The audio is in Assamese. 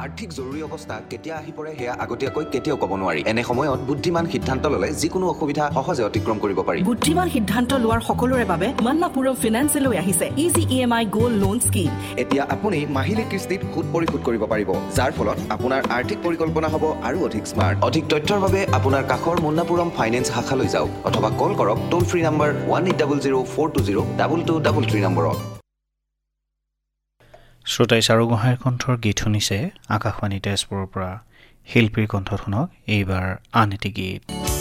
আৰ্থিক জৰুৰী অৱস্থা কেতিয়া আহি পৰে সেয়া আগতীয়াকৈ কেতিয়াও ক'ব নোৱাৰি। এনে সময়ত বুদ্ধিমান সিদ্ধান্ত ল'লে যিকোনো অসুবিধা সহজে অতিক্ৰম কৰিব পাৰি। বুদ্ধিমান সিদ্ধান্ত লোৱাৰ সকলোৰে বাবে মন্নাপুৰম ফিনান্সে লৈ আহিছে easy EMI gold loan scheme. এতিয়া আপুনি মাহিলী কিস্তিত সুদ পৰিশোধ কৰিব পাৰিব, যাৰ ফলত আপোনাৰ আৰ্থিক পৰিকল্পনা হ'ব আৰু অধিক স্মাৰ্ট। অধিক তথ্যৰ বাবে আপোনাৰ কাষৰ মন্নাপুৰম ফাইনেন্স শাখালৈ যাওক অথবা কল কৰক টোল ফ্ৰী নম্বৰ 1800-420-2233 নম্বৰত। শ্ৰোতাই চাৰুগোহাঁইৰ কণ্ঠৰ গীত শুনিছে আকাশবাণী তেজপুৰৰ পৰা। শিল্পীৰ কণ্ঠত শুনক এইবাৰ আন এটি গীত।